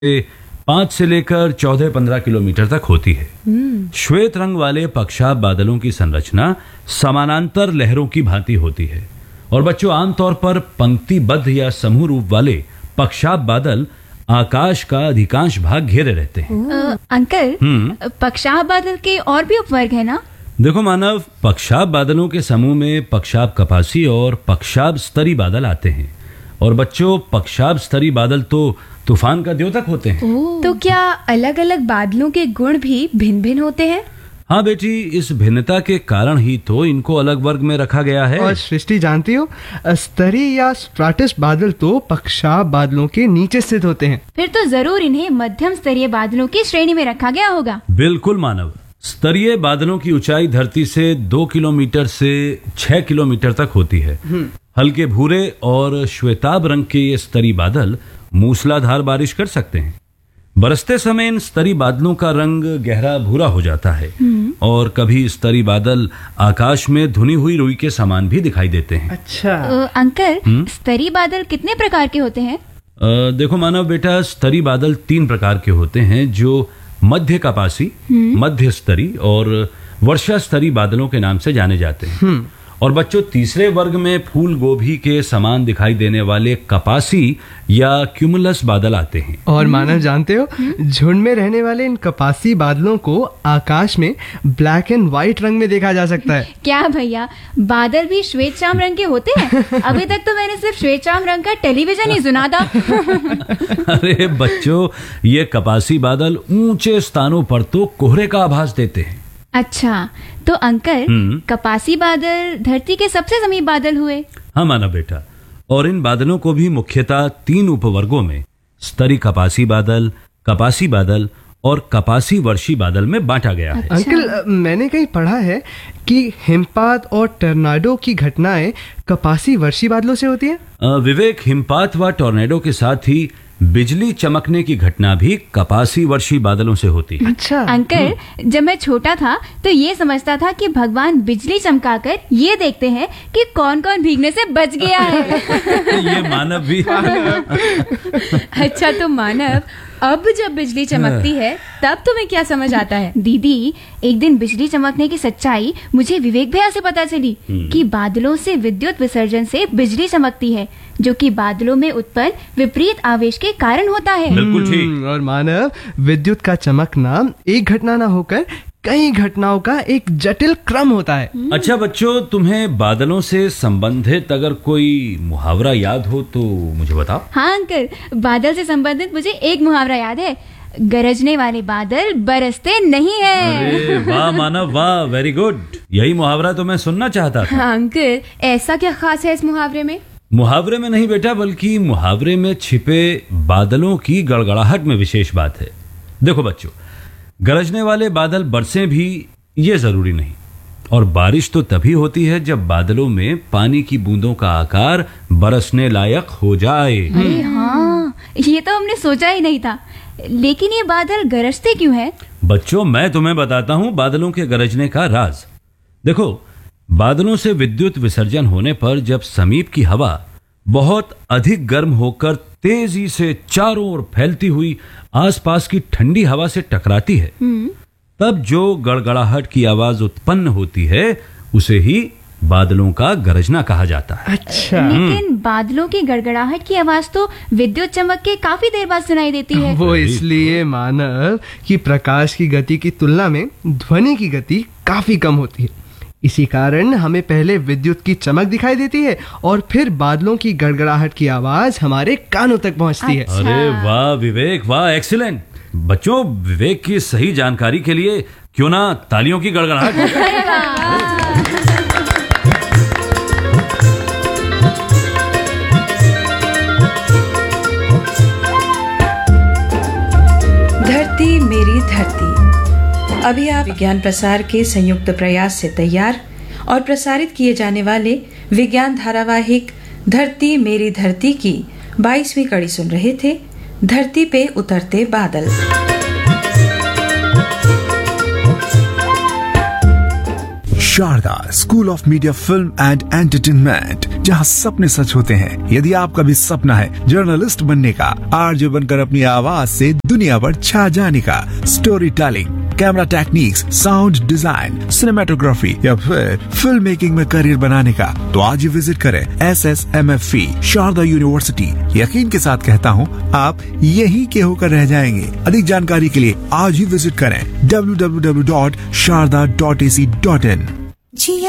5 से लेकर 14-15 किलोमीटर तक होती है। श्वेत रंग वाले पक्षाब बादलों की संरचना समानांतर लहरों की भांति होती है और बच्चों आमतौर पर पंक्तिबद्ध या समूह रूप वाले पक्षाब बादल आकाश का अधिकांश भाग घेरे रहते हैं। अंकल, पक्षाब बादल के और भी उपवर्ग है ना? देखो मानव, पक्षाब बादलों के समूह में पक्षाब कपासी और पक्षाब स्तरी बादल आते हैं। और बच्चों, पक्षाब स्तरी बादल तो तूफान का द्योतक होते हैं। तो क्या अलग अलग बादलों के गुण भी भिन्न भिन्न होते हैं? हाँ बेटी, इस भिन्नता के कारण ही तो इनको अलग वर्ग में रखा गया है। और सृष्टि जानती हो, स्तरीय या स्ट्राटस बादल तो पक्षाब बादलों के नीचे स्थित होते हैं। फिर तो जरूर इन्हें मध्यम स्तरीय बादलों की श्रेणी में रखा गया होगा। बिल्कुल मानव, स्तरीय बादलों की ऊंचाई धरती से 2 किलोमीटर से 6 किलोमीटर तक होती है। हल्के भूरे और श्वेताभ रंग के ये स्तरी बादल मूसलाधार बारिश कर सकते हैं। बरसते समय इन स्तरी बादलों का रंग गहरा भूरा हो जाता है और कभी स्तरी बादल आकाश में धुनी हुई रुई के समान भी दिखाई देते हैं। अच्छा। अंकल, स्तरी बादल कितने प्रकार के होते हैं? देखो मानव बेटा, स्तरी बादल 3 प्रकार के होते हैं जो मध्य कपासी, मध्य स्तरी और वर्षा स्तरी बादलों के नाम से जाने जाते हैं। और बच्चों, तीसरे वर्ग में फूल गोभी के समान दिखाई देने वाले कपासी या क्यूमुलस बादल आते हैं। और मानव जानते हो, झुंड में रहने वाले इन कपासी बादलों को आकाश में ब्लैक एंड व्हाइट रंग में देखा जा सकता है। क्या भैया, बादल भी श्वेत श्याम रंग के होते हैं? अभी तक तो मैंने सिर्फ श्वेत श्याम रंग का टेलीविजन ही सुना था। अरे बच्चों, ये कपासी बादल ऊंचे स्थानों पर तो कोहरे का आभास देते हैं। अच्छा, तो अंकल, कपासी बादल धरती के सबसे समीप बादल हुए? हाँ मानव बेटा, और इन बादलों को भी मुख्यतः 3 उपवर्गों में स्तरी कपासी बादल और कपासी वर्षी बादल में बांटा गया है। अंकल, मैंने कहीं पढ़ा है कि हिमपात और टर्नाडो की घटनाएं कपासी वर्षी बादलों से होती है। विवेक, हिमपात व टॉर्नेडो के साथ ही बिजली चमकने की घटना भी कपासी वर्षी बादलों से होती है। अच्छा। अंकल, जब मैं छोटा था तो ये समझता था कि भगवान बिजली चमकाकर ये देखते हैं कि कौन कौन भीगने से बच गया है। ये मानव भी। अच्छा, तो मानव, अब जब बिजली चमकती है तब तुम्हें क्या समझ आता है? दीदी, एक दिन बिजली चमकने की सच्चाई मुझे विवेक भैया से पता चली कि बादलों से विद्युत विसर्जन से बिजली चमकती है, जो कि बादलों में उत्पन्न विपरीत आवेश के कारण होता है। बिल्कुल ठीक। और मानव, विद्युत का चमकना एक घटना ना होकर कई घटनाओं का एक जटिल क्रम होता है। अच्छा बच्चों, तुम्हें बादलों से संबंधित अगर कोई मुहावरा याद हो तो मुझे बताओ। हाँ अंकल, बादल से संबंधित मुझे एक मुहावरा याद है, गरजने वाले बादल बरसते नहीं है। अरे वाह मानव, वाह, वेरी गुड। यही मुहावरा तो मैं सुनना चाहता था। हाँ अंकल, ऐसा क्या खास है इस मुहावरे में? मुहावरे में नहीं बेटा, बल्कि मुहावरे में छिपे बादलों की गड़गड़ाहट में विशेष बात है। देखो बच्चों, गरजने वाले बादल बरसें भी ये जरूरी नहीं, और बारिश तो तभी होती है जब बादलों में पानी की बूंदों का आकार बरसने लायक हो जाए। अरे हाँ, ये तो हमने सोचा ही नहीं था। लेकिन ये बादल गरजते क्यों है? बच्चों, मैं तुम्हें बताता हूं बादलों के गरजने का राज। देखो, बादलों से विद्युत विसर्जन होने पर जब समीप की हवा बहुत अधिक गर्म होकर तेजी से चारों ओर फैलती हुई आसपास की ठंडी हवा से टकराती है, तब जो गड़गड़ाहट की आवाज उत्पन्न होती है उसे ही बादलों का गरजना कहा जाता है। अच्छा। लेकिन बादलों की गड़गड़ाहट की आवाज तो विद्युत चमक के काफी देर बाद सुनाई देती है। वो इसलिए मानव कि प्रकाश की गति की तुलना में ध्वनि की गति काफी कम होती है। इसी कारण हमें पहले विद्युत की चमक दिखाई देती है और फिर बादलों की गड़गड़ाहट की आवाज हमारे कानों तक पहुंचती है। अरे वाह विवेक, वाह, एक्सीलेंट। बच्चों, विवेक की सही जानकारी के लिए क्यों ना तालियों की गड़गड़ाहट। धरती मेरी धरती। अभी आप विज्ञान प्रसार के संयुक्त प्रयास से तैयार और प्रसारित किए जाने वाले विज्ञान धारावाहिक धरती मेरी धरती की 22वीं कड़ी सुन रहे थे, धरती पे उतरते बादल। Sharda school of media film and entertainment, जहां सपने सच होते हैं। यदि आपका भी सपना है जर्नलिस्ट बनने का, आरजे बनकर अपनी आवाज से दुनिया पर छा जाने का, story telling, camera techniques, sound design, cinematography या फिर फिल्म मेकिंग में करियर बनाने का, तो आज ही विजिट करें SSMFE शारदा यूनिवर्सिटी। यकीन के साथ कहता हूँ, आप यहीं के होकर रह जाएंगे। अधिक जानकारी के लिए आज ही विजिट करें www.sharda.ac.in।